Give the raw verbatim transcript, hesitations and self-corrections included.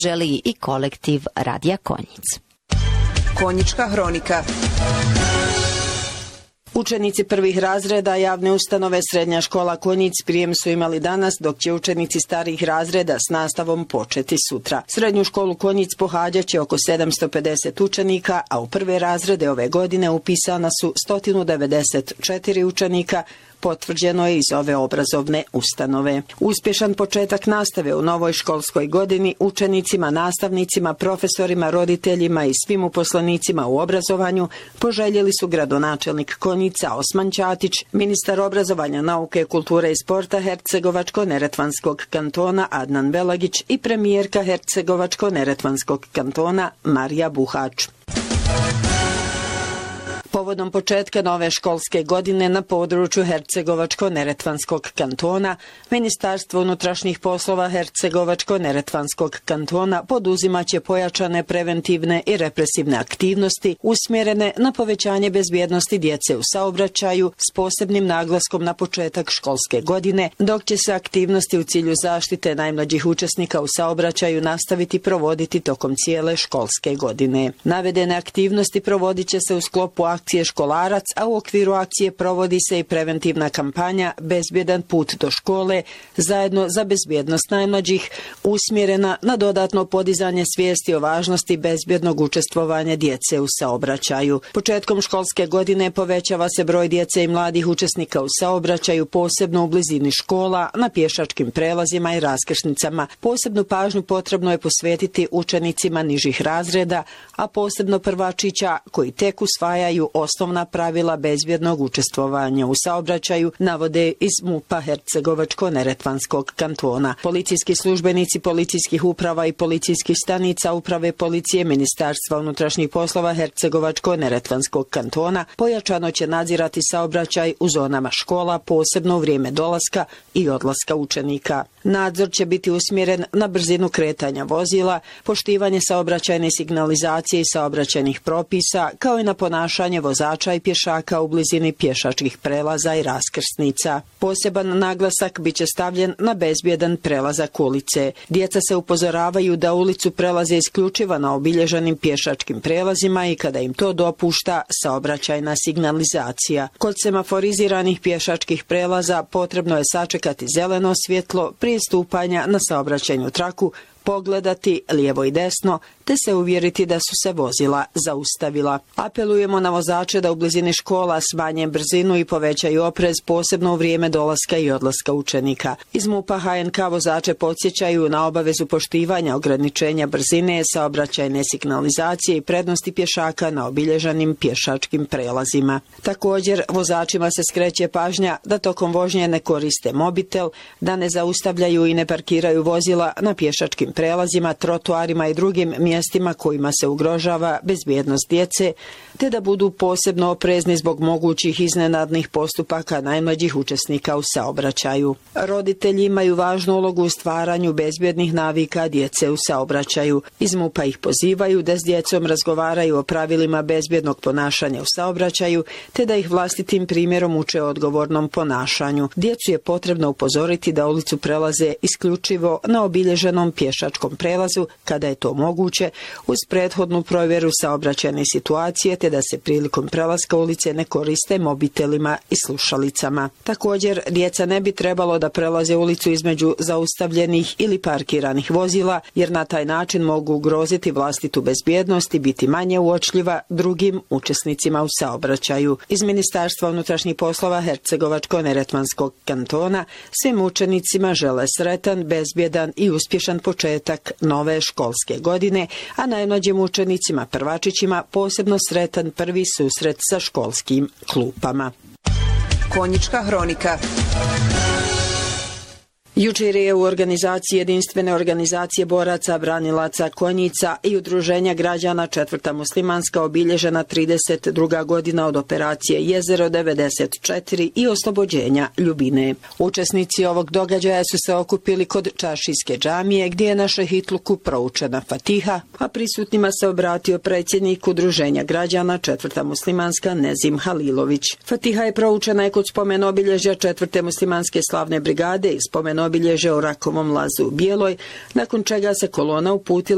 želi i kolektiv Radija Konjic. Konjička hronika. Učenici prvih razreda javne ustanove Srednja škola Konjic prijem su imali danas, dok će učenici starijih razreda s nastavom početi sutra. Srednju školu Konjic pohađat će oko sedamsto pedeset učenika, a u prve razrede ove godine upisana su sto devedeset četiri učenika, potvrđeno je iz ove obrazovne ustanove. Uspješan početak nastave u novoj školskoj godini učenicima, nastavnicima, profesorima, roditeljima i svim uposlenicima u obrazovanju poželjeli su gradonačelnik Konjica Osman Ćatić, ministar obrazovanja, nauke, kulture i sporta Hercegovačko-neretvanskog kantona Adnan Velagić i premijerka Hercegovačko-neretvanskog kantona Marija Buhač. Povodom početka nove školske godine na području Hercegovačko-neretvanskog kantona, Ministarstvo unutrašnjih poslova Hercegovačko-neretvanskog kantona poduzimaće pojačane preventivne i represivne aktivnosti usmjerene na povećanje bezbjednosti djece u saobraćaju s posebnim naglaskom na početak školske godine, dok će se aktivnosti u cilju zaštite najmlađih učesnika u saobraćaju nastaviti provoditi tokom cijele školske godine. Navedene aktivnosti provodit će se u sklopu akcije Školarac, a u okviru akcije provodi se i preventivna kampanja Bezbjedan put do škole, zajedno za bezbjednost najmlađih, usmjerena na dodatno podizanje svijesti o važnosti bezbjednog učestvovanja djece u saobraćaju. Početkom školske godine povećava se broj djece i mladih učesnika u saobraćaju, posebno u blizini škola, na pješačkim prelazima i raskršnicama. Posebnu pažnju potrebno je posvetiti učenicima nižih razreda, a posebno prvačića koji tek usvajaju osnovna pravila bezbjednog učestvovanja u saobraćaju, navode iz MUP-a Hercegovačko-neretvanskog kantona. Policijski službenici policijskih uprava i policijskih stanica uprave policije Ministarstva unutrašnjih poslova Hercegovačko-neretvanskog kantona pojačano će nadzirati saobraćaj u zonama škola, posebno u vrijeme dolaska i odlaska učenika. Nadzor će biti usmjeren na brzinu kretanja vozila, poštivanje saobraćajne signalizacije i saobraćajnih propisa, kao i na ponašanje vozača i pješaka u blizini pješačkih prelaza i raskrsnica. Poseban naglasak biće stavljen na bezbjedan prelazak ulice. Djeca se upozoravaju da ulicu prelaze isključivo na obilježenim pješačkim prelazima i kada im to dopušta saobraćajna signalizacija. Kod semaforiziranih pješačkih prelaza potrebno je sačekati zeleno svjetlo prije stupanja na saobraćajnu traku, pogledati lijevo i desno, te se uvjeriti da su se vozila zaustavila. Apelujemo na vozače da u blizini škola smanje brzinu i povećaju oprez, posebno u vrijeme dolaska i odlaska učenika. Iz MUP-a H N K vozače podsjećaju na obavezu poštivanja ograničenja brzine, saobraćajne signalizacije i prednosti pješaka na obilježenim pješačkim prelazima. Također, vozačima se skreće pažnja da tokom vožnje ne koriste mobitel, da ne zaustavljaju i ne parkiraju vozila na pješačkim prelazima, trotoarima i drugim mjestima kojima se ugrožava bezbjednost djece, te da budu posebno oprezni zbog mogućih iznenadnih postupaka najmlađih učesnika u saobraćaju. Roditelji imaju važnu ulogu u stvaranju bezbjednih navika djece u saobraćaju. Iz MUP-a ih pozivaju da s djecom razgovaraju o pravilima bezbjednog ponašanja u saobraćaju, te da ih vlastitim primjerom uče o odgovornom ponašanju. Djecu je potrebno upozoriti da ulicu prelaze isključivo na obilježenom pješačkom prelazu kada je to moguće, uz prethodnu provjeru saobraćajne situacije, te da se prilikom prelaska ulice ne koriste mobitelima i slušalicama. Također, djeca ne bi trebalo da prelaze ulicu između zaustavljenih ili parkiranih vozila, jer na taj način mogu ugroziti vlastitu bezbjednost i biti manje uočljiva drugim učesnicima u saobraćaju. Iz Ministarstva unutrašnjih poslova Hercegovačko-neretvanskog kantona svim učenicima žele sretan, bezbjedan i uspješan početak nove školske godine, a najmlađim učenicima, prvačićima, posebno sretan prvi susret sa školskim klupama. Konjička hronika. Jučer je u organizaciji Jedinstvene organizacije boraca, branilaca Konjica i Udruženja građana Četvrta muslimanska obilježena trideset druga godina od operacije Jezero devedeset četiri i oslobođenja Ljubine. Učesnici ovog događaja su se okupili kod Čaršijske džamije, gdje je na šehitluku proučena Fatiha, a prisutnima se obratio predsjednik Udruženja građana Četvrta muslimanska Nezim Halilović. Fatiha je proučena i kod spomen obilježja Četvrte muslimanske slavne brigade i spomen obilježja u Rakovom lazu u Bijeloj, nakon čega se kolona uputila